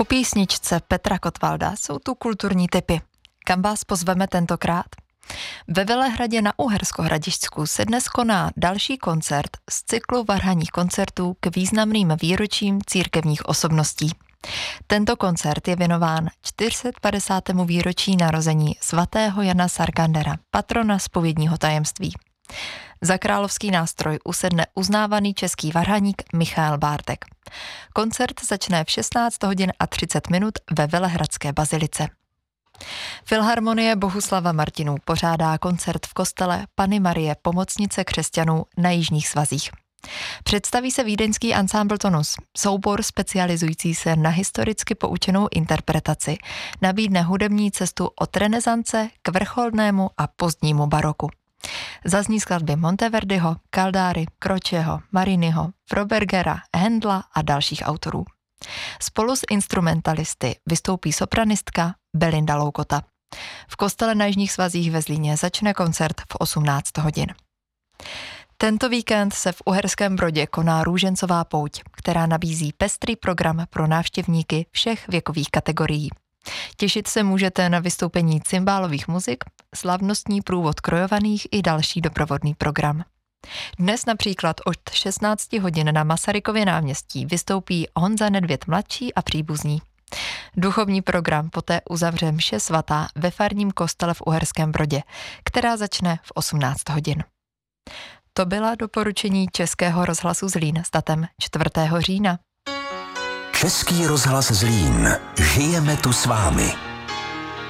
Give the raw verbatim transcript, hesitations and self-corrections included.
Po písničce Petra Kotvalda jsou tu kulturní tipy. Kam vás pozveme tentokrát? Ve Velehradě na Uhersko-Hradišťsku se dnes koná další koncert z cyklu varhanních koncertů k významným výročím církevních osobností. Tento koncert je věnován čtyřistapadesátému výročí narození svatého Jana Sargandera, patrona zpovědního tajemství. Za královský nástroj usedne uznávaný český varhaník Michael Bártek. Koncert začne v šestnáct hodin a třicet minut ve Velehradské bazilice. Filharmonie Bohuslava Martinů pořádá koncert v kostele Panny Marie Pomocnice křesťanů na Jižních svazích. Představí se vídeňský ansámbl Tonus, soubor specializující se na historicky poučenou interpretaci, nabídne hudební cestu od renesance k vrcholnému a pozdnímu baroku. Zazní skladby Monteverdiho, Caldáry, Croceho, Mariniho, Frobergera, Händla a dalších autorů. Spolu s instrumentalisty vystoupí sopranistka Belinda Loukota. V kostele na Jižních svazích ve Zlíně začne koncert v osmnáct hodin. Tento víkend se v Uherském Brodě koná Růžencová pouť, která nabízí pestrý program pro návštěvníky všech věkových kategorií. Těšit se můžete na vystoupení cymbálových muzik, slavnostní průvod krojovaných i další doprovodný program. Dnes například od šestnáct hodin na Masarykově náměstí vystoupí Honza Nedvěd mladší a příbuzní. Duchovní program poté uzavře mše svatá ve farním kostele v Uherském Brodě, která začne v osmnáct hodin. To byla doporučení Českého rozhlasu Zlín s datem čtvrtého října. Český rozhlas Zlín. Žijeme tu s vámi.